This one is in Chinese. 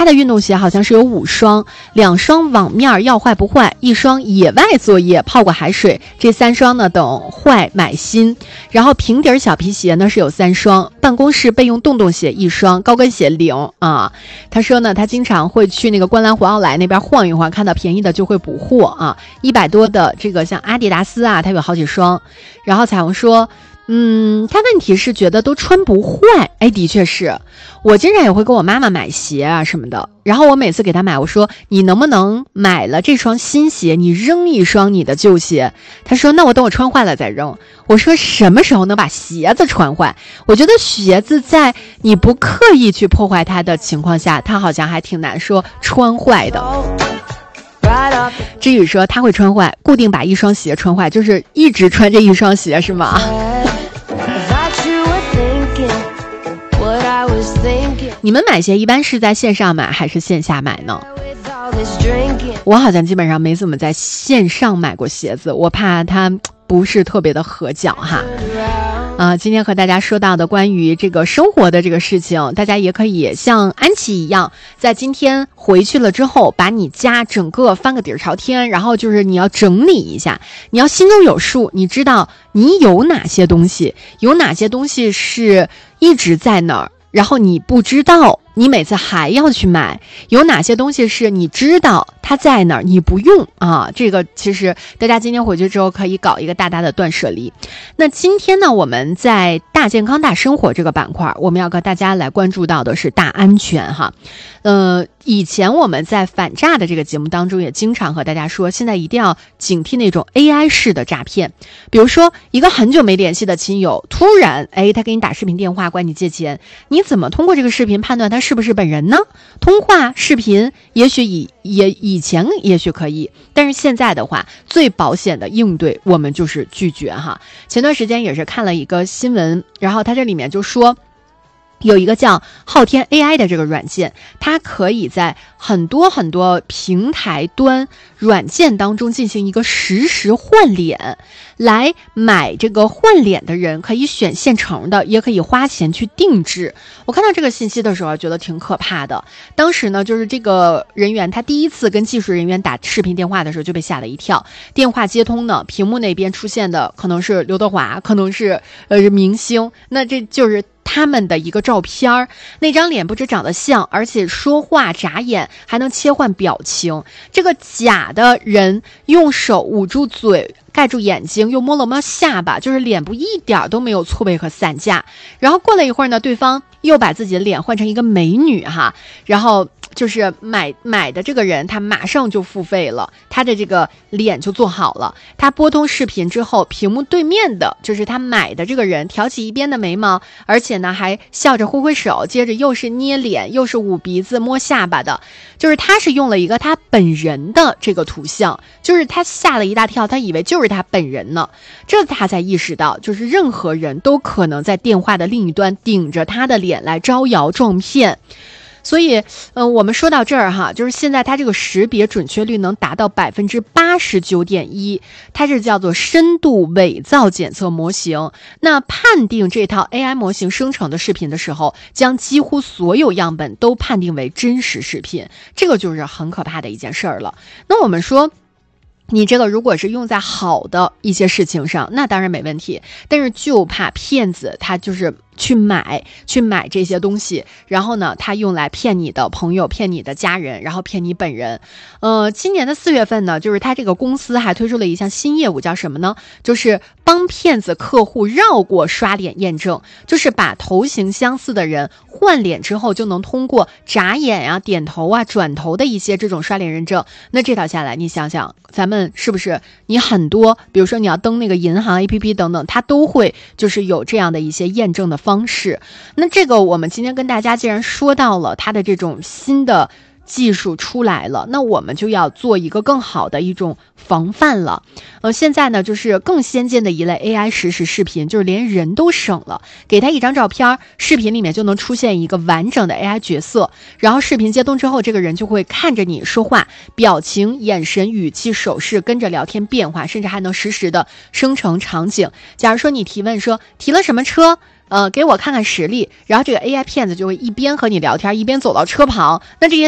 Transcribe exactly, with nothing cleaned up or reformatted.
他的运动鞋好像是有五双，两双网面要坏不坏，一双野外作业泡过海水，这三双呢等坏买新。然后平底小皮鞋呢是有三双，办公室备用洞洞鞋一双，高跟鞋零啊。他说呢，他经常会去那个观澜湖奥莱那边晃一晃，看到便宜的就会补货啊，一百多的这个像阿迪达斯啊，他有好几双。然后彩虹说。嗯，他问题是觉得都穿不坏，哎，的确是，我经常也会给我妈妈买鞋啊什么的，然后我每次给她买，我说你能不能买了这双新鞋，你扔一双你的旧鞋？她说那我等我穿坏了再扔。我说什么时候能把鞋子穿坏？我觉得鞋子在你不刻意去破坏它的情况下，它好像还挺难说穿坏的。知雨说他会穿坏，固定把一双鞋穿坏，就是一直穿这一双鞋是吗？你们买鞋一般是在线上买还是线下买呢？我好像基本上没怎么在线上买过鞋子，我怕它不是特别的合脚哈。啊，今天和大家说到的关于这个生活的这个事情，大家也可以像安琪一样，在今天回去了之后，把你家整个翻个底儿朝天，然后就是你要整理一下，你要心中有数，你知道你有哪些东西，有哪些东西是一直在那儿，然后你不知道，你每次还要去买，有哪些东西是你知道它在那儿，你不用啊。这个其实大家今天回去之后可以搞一个大大的断舍离。那今天呢，我们在大健康大生活这个板块，我们要跟大家来关注到的是大安全哈。呃，以前我们在反诈的这个节目当中也经常和大家说，现在一定要警惕那种 A I 式的诈骗。比如说一个很久没联系的亲友，突然哎他给你打视频电话管你借钱，你怎么通过这个视频判断他是不是本人呢？通话视频也许以也以前也许可以，但是现在的话，最保险的应对我们就是拒绝哈。前段时间也是看了一个新闻，然后他这里面就说有一个叫昊天 A I 的这个软件，它可以在很多很多平台端软件当中进行一个实时换脸，来买这个换脸的人可以选现成的，也可以花钱去定制。我看到这个信息的时候觉得挺可怕的。当时呢，就是这个人员他第一次跟技术人员打视频电话的时候就被吓了一跳，电话接通呢，屏幕那边出现的可能是刘德华，可能是呃明星，那这就是他们的一个照片，那张脸不止长得像，而且说话眨眼还能切换表情。这个假的人用手捂住嘴盖住眼睛，又摸了摸下巴，就是脸部一点都没有错位和散架。然后过了一会儿呢，对方又把自己的脸换成一个美女哈，然后就是买买的这个人他马上就付费了，他的这个脸就做好了。他拨通视频之后，屏幕对面的就是他买的这个人挑起一边的眉毛，而且呢还笑着挥挥手，接着又是捏脸又是捂鼻子摸下巴的，就是他是用了一个他本人的这个图像，就是他吓了一大跳，他以为就是他本人呢。这他才意识到，就是任何人都可能在电话的另一端顶着他的脸来招摇撞骗。所以，呃，我们说到这儿哈，就是现在它这个识别准确率能达到百分之八十九点一，它是叫做深度伪造检测模型。那判定这套 A I 模型生成的视频的时候，将几乎所有样本都判定为真实视频，这个就是很可怕的一件事儿了。那我们说，你这个如果是用在好的一些事情上，那当然没问题，但是就怕骗子他就是去买去买这些东西，然后呢他用来骗你的朋友，骗你的家人，然后骗你本人。呃，今年的四月份呢，就是他这个公司还推出了一项新业务，叫什么呢？就是帮骗子客户绕过刷脸验证，就是把头型相似的人换脸之后，就能通过眨眼啊、点头啊、转头的一些这种刷脸认证。那这套下来，你想想咱们是不是你很多，比如说你要登那个银行 A P P 等等，它都会就是有这样的一些验证的方式。那这个我们今天跟大家既然说到了它的这种新的技术出来了，那我们就要做一个更好的一种防范了。呃，现在呢，就是更先进的一类 A I 实时视频，就是连人都省了，给他一张照片，视频里面就能出现一个完整的 A I 角色，然后视频接通之后，这个人就会看着你说话，表情、眼神、语气、手势跟着聊天变化，甚至还能实时的生成场景。假如说你提问说提了什么车，呃，给我看看实力，然后这个 A I 骗子就会一边和你聊天，一边走到车旁，那这些